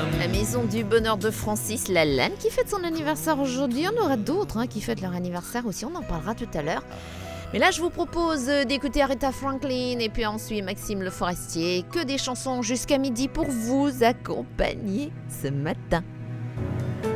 La maison du bonheur de Francis Lalanne qui fête son anniversaire aujourd'hui. Il y en aura d'autres qui fêtent leur anniversaire aussi, on en parlera tout à l'heure. Mais là, je vous propose d'écouter Aretha Franklin et puis ensuite Maxime Le Forestier. Que des chansons jusqu'à midi pour vous accompagner ce matin.